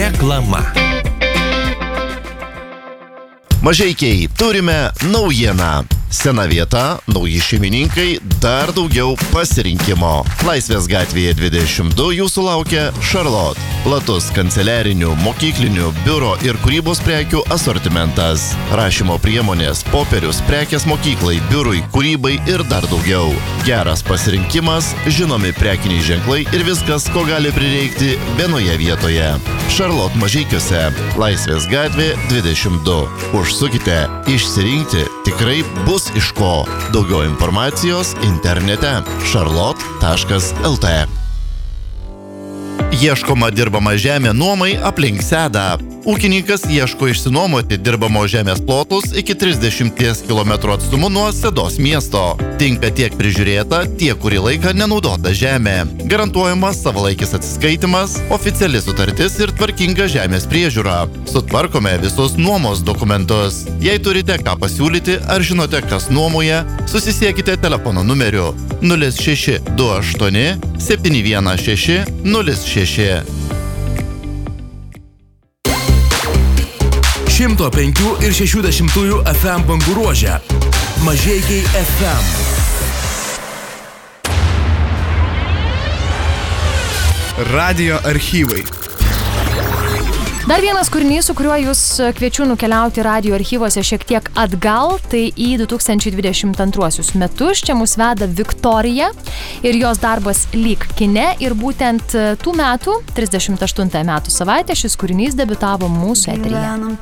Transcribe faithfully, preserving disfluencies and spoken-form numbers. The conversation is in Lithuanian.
Reklama. Mažeikiai, turime naujieną. Sena vieta, nauji šeimininkai, dar daugiau pasirinkimo. Laisvės gatvėje dvidešimt du jūsų laukia Charlotte. Platus kanceliarinių, mokyklinių, biuro ir kūrybos prekių asortimentas. Rašymo priemonės, popierius, prekės mokyklai, biurui, kūrybai ir dar daugiau. Geras pasirinkimas, žinomi prekiniai ženklai ir viskas, ko gali prireikti vienoje vietoje. Charlotte Mažeikiuose, Laisvės gatvė dvidešimt du. Užsukite, išsirinkti tikrai bus iš ko. Daugiau informacijos internete charlotte taškas el t. Ieškoma dirbama žemė nuomai aplink Sedą. Ūkininkas ieško išsinuomoti dirbamo žemės plotus iki trisdešimties kilometrų atstumu nuo Sedos miesto. Tinka tiek prižiūrėta, tiek kurį laiką nenaudota žemė. Garantuojamas savalaikis atsiskaitimas, oficiali sutartis ir tvarkinga žemės priežiūra. Sutvarkome visus nuomos dokumentus. Jei turite ką pasiūlyti ar žinote, kas nuomoja, susisiekite telefono numeriu nulis šeši du aštuoni septyni vienas šeši nulis šeši. šimto penkių ir šešių dešimtųjų F M bangų ruože. Mažeikiai F M. Radijo archyvai. Dar vienas kūrinys, su kuriuo jūs kviečiu nukeliauti radijo archyvose šiek tiek atgal, tai į du tūkstančiai dvidešimt antruosius metus. Čia mus veda Viktorija ir jos darbas Lyg kine. Ir būtent tų metų, trisdešimt aštuntąją metų savaitę, šis kūrinys debiutavo mūsų eteryje.